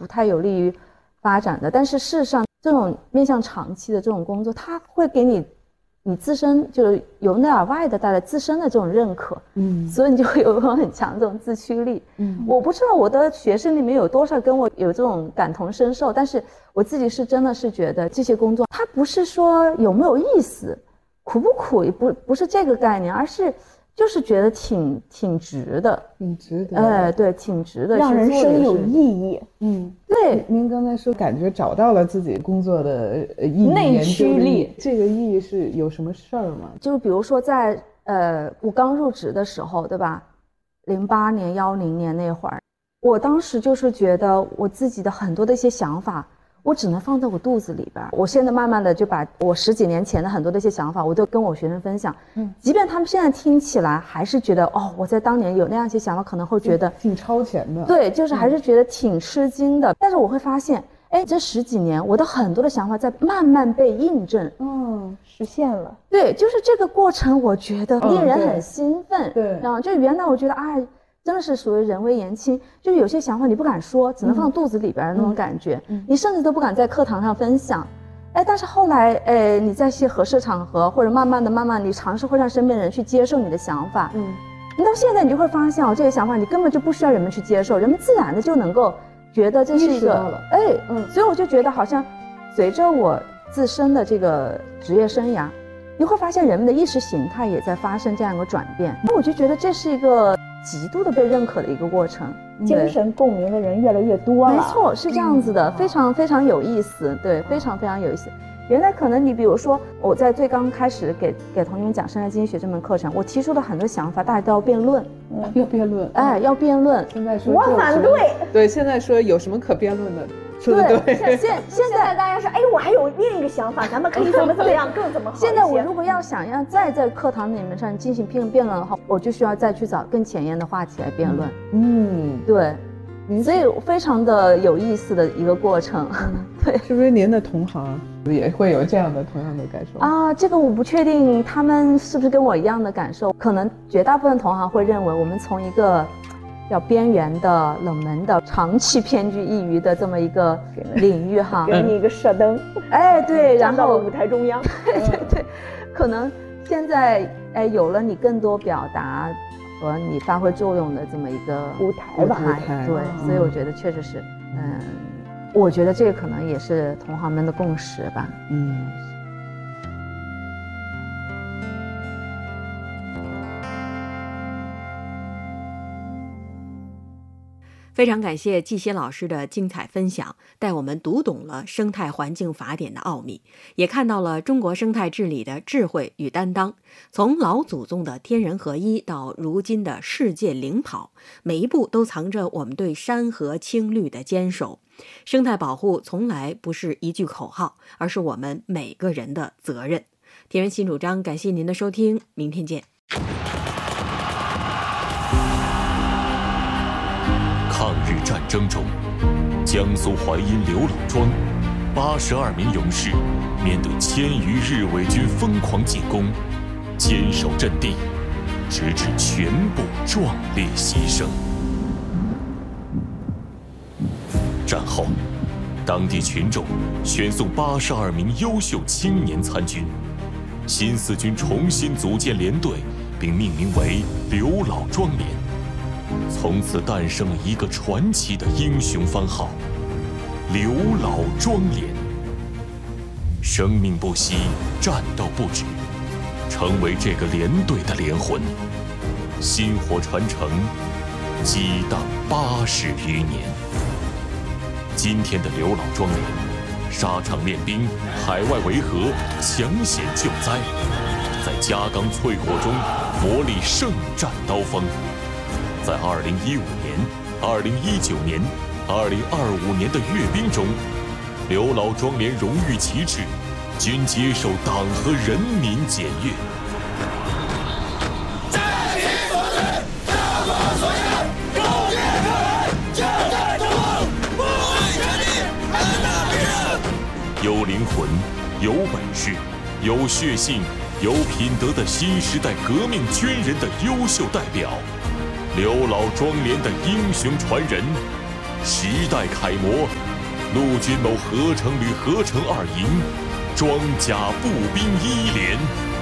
不太有利于发展的。但是事实上，这种面向长期的这种工作，它会给你自身就是由内而外的带来自身的这种认可，所以你就会有很强这种自驱力。我不知道我的学生里面有多少跟我有这种感同身受，但是我自己是真的是觉得这些工作，它不是说有没有意思，苦不苦，不是这个概念，而是就是觉得挺值的， 挺值得， 对，挺值得， 让人生有意义。 对， 您刚才说感觉找到了自己工作的意义， 内驱力， 这个意义是有什么事儿吗？ 就是比如说在我刚入职的时候，对吧？08年、10年那会儿，我当时就是觉得我自己的很多的一些想法，我只能放在我肚子里边。我现在慢慢的就把我10几年前的很多的一些想法，我都跟我学生分享。即便他们现在听起来还是觉得我在当年有那样一些想法，可能会觉得挺超前的。 对，就是还是觉得挺吃惊的。但是我会发现，这10几年我的很多的想法在慢慢被印证。 实现了。 对，就是这个过程，我觉得令人很兴奋。 对， 然后就原来我觉得真的是属于人微言轻，就是有些想法你不敢说，只能放肚子里边的那种感觉，你甚至都不敢在课堂上分享。但是后来，你在一些合适场合，或者慢慢，你尝试会让身边人去接受你的想法。你到现在你就会发现这些想法你根本就不需要人们去接受，人们自然的就能够觉得这是一个，所以我就觉得好像随着我自身的这个职业生涯，你会发现人们的意识形态也在发生这样一个转变。那我就觉得这是一个极度的被认可的一个过程， 精神共鸣的人越来越多了。 没错，是这样子的，非常有意思，对，非常有意思。原来可能你比如说我在最刚开始给同学们讲生态经济学这门课程，我提出了很多想法，大家都要辩论， 要辩论， 要辩论。 现在说我反对， 对，现在说有什么可辩论的？说的对。 现在大家说，我还有另一个想法，咱们可以怎么样，更怎么好。 现在我如果想要再在课堂里面上进行辩论的话，我就需要再去找更前沿的话题来辩论。对。所以非常的有意思的一个过程。对， 是不是您的同行也会有这样的同样的感受这个我不确定他们是不是跟我一样的感受，可能绝大部分同行会认为我们从一个比较边缘的、冷门的、长期偏居一隅的这么一个领域哈， 给你一个射灯， 对，然后舞台中央， 对，可能现在有了你更多表达和你发挥作用的这么一个舞台吧， 对，所以我觉得确实是，我觉得这个可能也是同行们的共识吧。 非常感谢季协老师的精彩分享，带我们读懂了生态环境法典的奥秘，也看到了中国生态治理的智慧与担当。从老祖宗的天人合一到如今的世界领跑，每一步都藏着我们对山河青绿的坚守。生态保护从来不是一句口号，而是我们每个人的责任。田园新主张，感谢您的收听，明天见。 抗日战争中，江苏淮阴刘老庄82名勇士面对1000余日伪军疯狂进攻，坚守阵地，直至全部壮烈牺牲。战后，当地群众选送82名优秀青年参军，新四军重新组建连队，并命名为刘老庄连。从此诞生了一个传奇的英雄番号——刘老庄连。生命不息，战斗不止，成为这个连队的连魂。薪火传承，激荡80余年。今天的刘老庄连，沙场练兵，海外维和，抢险救灾，在夹钢淬火中磨砺圣战刀锋。在2015年、2019年、2025年的阅兵中，刘老庄连荣誉旗帜均接受党和人民检阅。有灵魂、有本事、有血性、有品德的新时代革命军人的优秀代表，刘老庄连的英雄传人， 时代楷模，陆军某合成旅合成2营，装甲步兵1连。